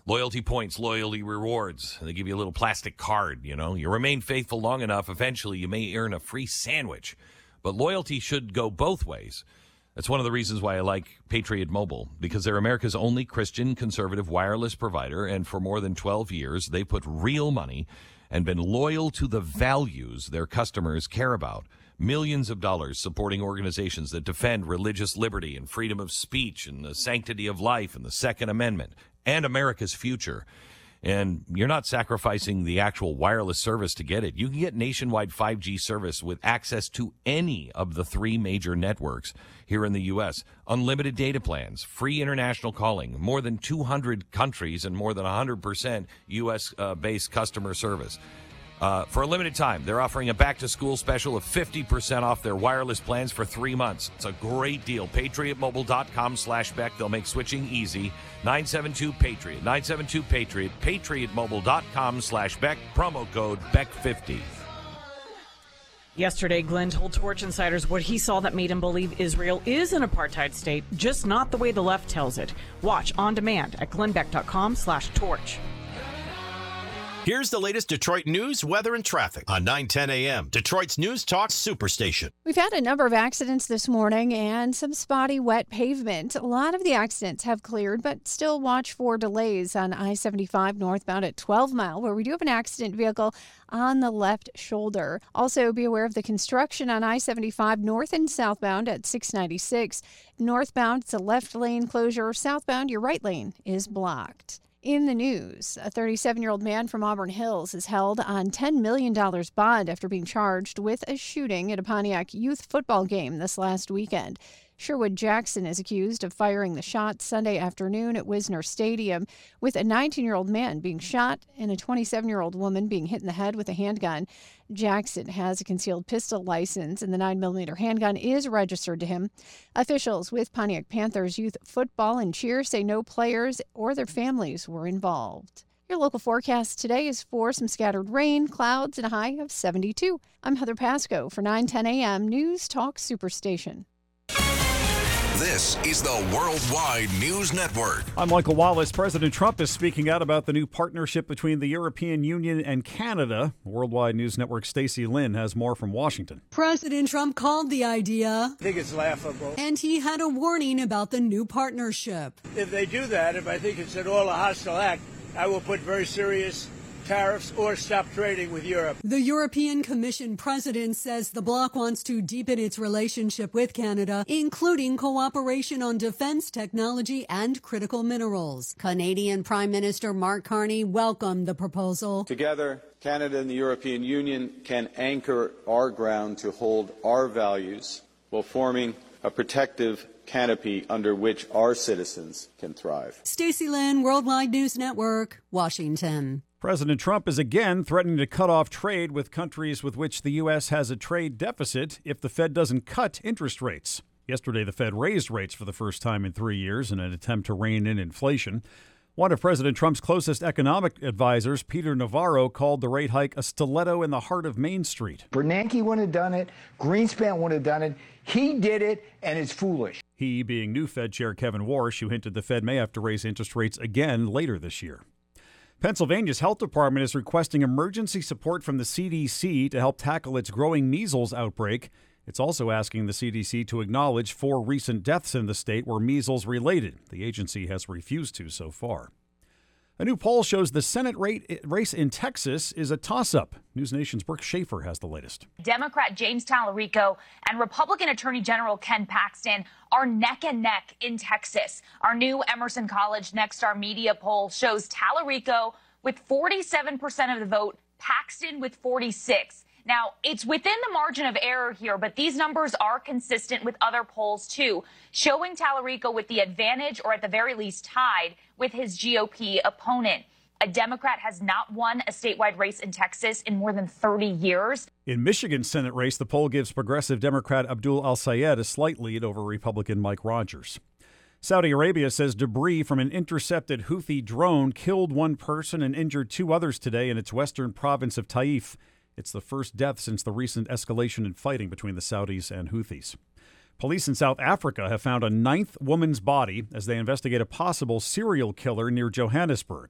Loyalty points, loyalty rewards. They give you a little plastic card, you know. You remain faithful long enough, eventually you may earn a free sandwich. But loyalty should go both ways. That's one of the reasons why I like Patriot Mobile, because they're America's only Christian conservative wireless provider, and for more than 12 years, they put real money and been loyal to the values their customers care about. Millions of dollars supporting organizations that defend religious liberty and freedom of speech and the sanctity of life and the Second Amendment and America's future. And you're not sacrificing the actual wireless service to get it. You can get nationwide 5G service with access to any of the 3 major networks here in the U.S. Unlimited data plans, free international calling, more than 200 countries, and more than 100% U.S.-based customer service. For a limited time, they're offering a back-to-school special of 50% off their wireless plans for 3 months. It's a great deal. PatriotMobile.com/Beck. They'll make switching easy. 972-PATRIOT. 972-PATRIOT. PatriotMobile.com/Beck. Promo code BECK50. Yesterday, Glenn told Torch insiders what he saw that made him believe Israel is an apartheid state, just not the way the left tells it. Watch on demand at glennbeck.com/torch. Here's the latest Detroit news, weather, and traffic on 9:10 a.m. Detroit's News Talk Superstation. We've had a number of accidents this morning and some spotty wet pavement. A lot of the accidents have cleared, but still watch for delays on I-75 northbound at 12 Mile, where we do have an accident vehicle on the left shoulder. Also, be aware of the construction on I-75 north and southbound at 696. Northbound, it's a left lane closure. Southbound, your right lane is blocked. In the news, a 37-year-old man from Auburn Hills is held on $10 million bond after being charged with a shooting at a Pontiac youth football game this last weekend. Sherwood Jackson is accused of firing the shot Sunday afternoon at Wisner Stadium, with a 19-year-old man being shot and a 27-year-old woman being hit in the head with a handgun. Jackson has a concealed pistol license, and the 9mm handgun is registered to him. Officials with Pontiac Panthers youth football and cheer say no players or their families were involved. Your local forecast today is for some scattered rain, clouds, and a high of 72. I'm Heather Pasco for 9:10 a.m. News Talk Superstation. This is the Worldwide News Network. I'm Michael Wallace. President Trump is speaking out about the new partnership between the European Union and Canada. Worldwide News Network Stacey Lynn has more from Washington. President Trump called the idea. I think it's laughable. And he had a warning about the new partnership. If they do that, if I think it's at all a hostile act, I will put very serious tariffs or stop trading with Europe. The European Commission president says the bloc wants to deepen its relationship with Canada, including cooperation on defense technology and critical minerals. Canadian Prime Minister Mark Carney welcomed the proposal. Together, Canada and the European Union can anchor our ground to hold our values while forming a protective canopy under which our citizens can thrive. Stacey Lynn, Worldwide News Network, Washington. President Trump is again threatening to cut off trade with countries with which the U.S. has a trade deficit if the Fed doesn't cut interest rates. Yesterday, the Fed raised rates for the first time in 3 years in an attempt to rein in inflation. One of President Trump's closest economic advisors, Peter Navarro, called the rate hike a stiletto in the heart of Main Street. Bernanke wouldn't have done it. Greenspan wouldn't have done it. He did it, and it's foolish. He being new Fed Chair Kevin Warsh, who hinted the Fed may have to raise interest rates again later this year. Pennsylvania's health department is requesting emergency support from the CDC to help tackle its growing measles outbreak. It's also asking the CDC to acknowledge 4 recent deaths in the state were measles-related. The agency has refused to so far. A new poll shows the Senate race in Texas is a toss-up. News Nation's Brooke Schaefer has the latest. Democrat James Tallarico and Republican Attorney General Ken Paxton are neck and neck in Texas. Our new Emerson College Nexstar Media poll shows Tallarico with 47% of the vote, Paxton with 46%. Now, it's within the margin of error here, but these numbers are consistent with other polls, too, showing Tallarico with the advantage, or at the very least tied, with his GOP opponent. A Democrat has not won a statewide race in Texas in more than 30 years. In Michigan's Senate race, the poll gives progressive Democrat Abdul al-Sayed a slight lead over Republican Mike Rogers. Saudi Arabia says debris from an intercepted Houthi drone killed 1 person and injured 2 others today in its western province of Taif. It's the first death since the recent escalation in fighting between the Saudis and Houthis. Police in South Africa have found a 9th woman's body as they investigate a possible serial killer near Johannesburg.